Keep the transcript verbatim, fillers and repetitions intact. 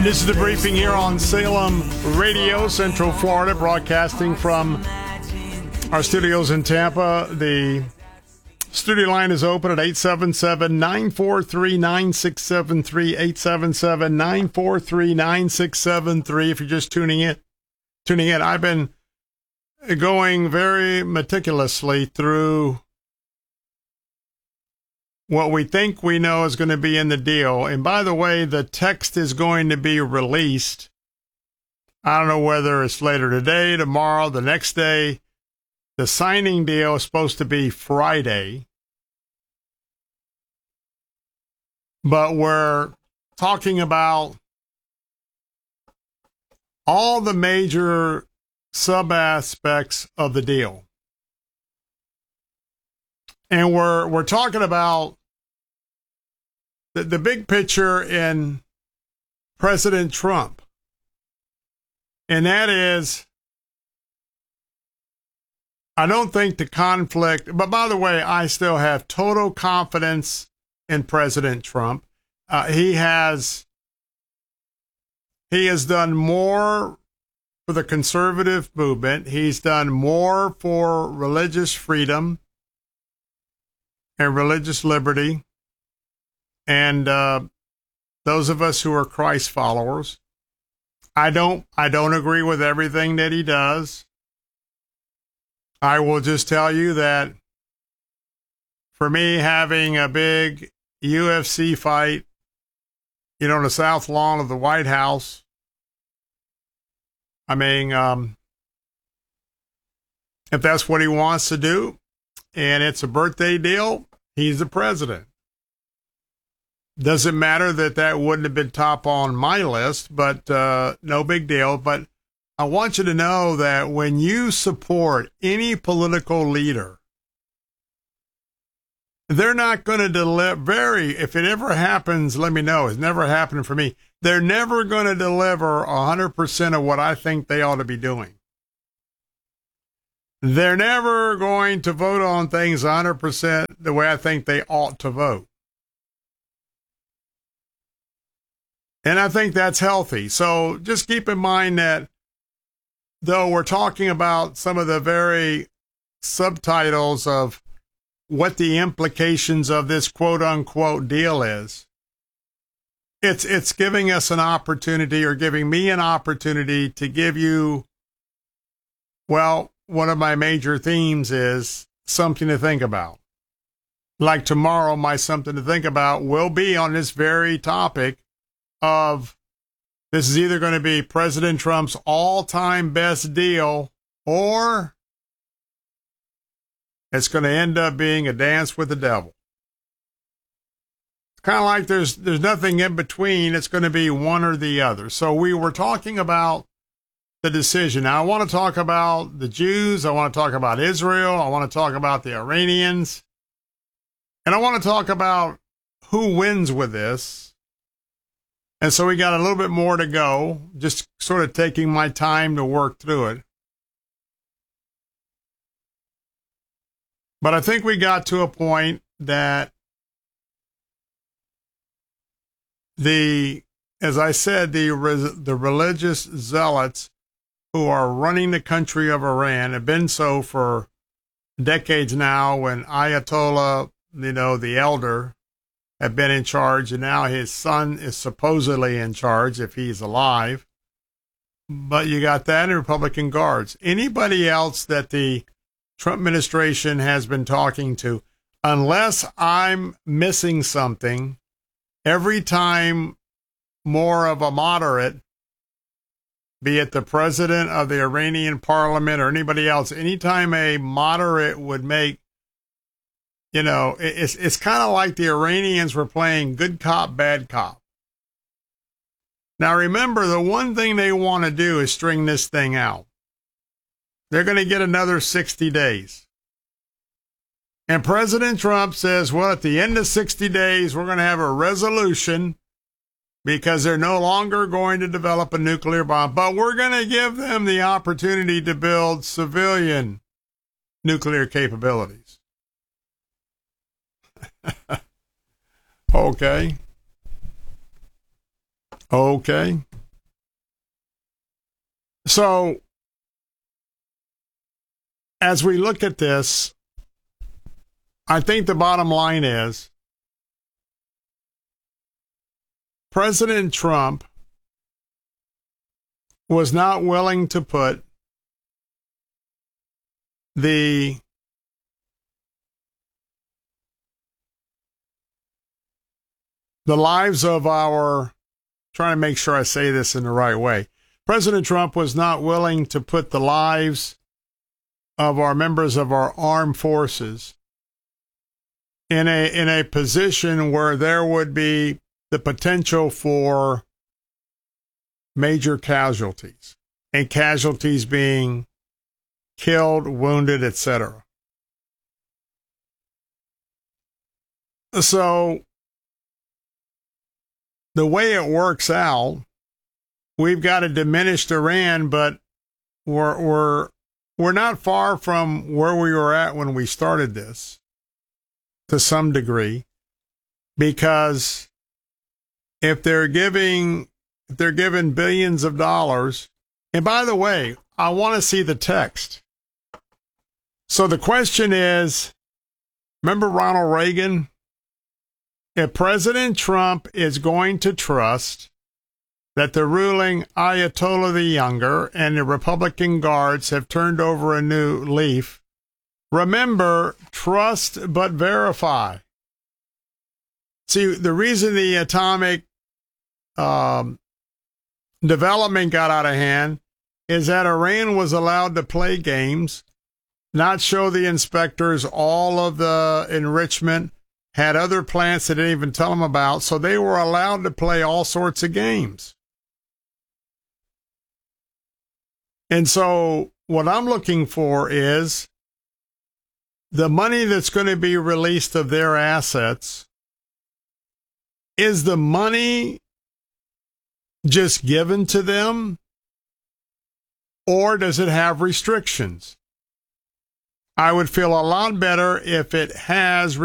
This is the briefing here on Salem Radio, Central Florida, broadcasting from our studios in Tampa. The studio line is open at eight seven seven, nine four three, nine six seven three, eight seven seven, nine four three, nine six seven three. If you're just tuning in, tuning in, I've been going very meticulously through what we think we know is going to be in the deal. And by the way, the text is going to be released. I don't know whether it's later today, tomorrow, the next day. The signing deal is supposed to be Friday. But we're talking about all the major sub-aspects of the deal. And we're we're talking about the, the big picture in President Trump. And that is, I don't think the conflict, but by the way, I still have total confidence in President Trump. Uh, he has he has done more for the conservative movement. He's done more for religious freedom and religious liberty, and uh, those of us who are Christ followers. I don't, I don't agree with everything that he does. I will just tell you that for me, having a big U F C fight, you know, on the south lawn of the White House, I mean, um, if that's what he wants to do, and it's a birthday deal, he's the president. Doesn't matter that that wouldn't have been top on my list, but uh, no big deal. But I want you to know that when you support any political leader, they're not going to deliver very, if it ever happens, let me know. It's never happened for me. They're never going to deliver one hundred percent of what I think they ought to be doing. They're never going to vote on things one hundred percent the way I think they ought to vote. And I think that's healthy. So just keep in mind that though we're talking about some of the very subtitles of what the implications of this quote unquote deal is, it's, it's giving us an opportunity, or giving me an opportunity to give you, well, one of my major themes is something to think about. Like tomorrow, my something to think about will be on this very topic of, this is either going to be President Trump's all-time best deal, or it's going to end up being a dance with the devil. It's kind of like there's there's nothing in between. It's going to be one or the other. So we were talking about the decision. Now, I want to talk about the Jews. I want to talk about Israel. I want to talk about the Iranians. And I want to talk about who wins with this. And so we got a little bit more to go, just sort of taking my time to work through it. But I think we got to a point that the, as I said, the the religious zealots who are running the country of Iran have been so for decades now, when Ayatollah, you know, the elder, had been in charge, and now his son is supposedly in charge if he's alive. But you got that and Republican guards. Anybody else that the Trump administration has been talking to, unless I'm missing something, every time more of a moderate, be it the president of the Iranian parliament or anybody else, anytime a moderate would make, you know, it's it's kind of like the Iranians were playing good cop, bad cop. Now, remember, the one thing they want to do is string this thing out. They're going to get another sixty days. And President Trump says, well, at the end of sixty days, we're going to have a resolution because they're no longer going to develop a nuclear bomb. But we're going to give them the opportunity to build civilian nuclear capabilities. Okay. Okay. So, as we look at this, I think the bottom line is President Trump was not willing to put the the lives of our, trying to make sure I say this in the right way. President Trump was not willing to put the lives of our members of our armed forces in a in a position where there would be the potential for major casualties, and casualties being killed, wounded, et cetera. So the way it works out, we've got a diminished Iran, but we're we're we're not far from where we were at when we started this, to some degree, because if they're giving if they're giving billions of dollars, and by the way, I want to see the text. So the question is, remember Ronald Reagan? If President Trump is going to trust that the ruling Ayatollah the Younger and the Republican guards have turned over a new leaf, remember, trust but verify. See, the reason the atomic um, development got out of hand is that Iran was allowed to play games, not show the inspectors all of the enrichment, had other plants that didn't even tell them about, so they were allowed to play all sorts of games. And so what I'm looking for is the money that's going to be released of their assets. Is the money just given to them, or does it have restrictions? I would feel a lot better if it has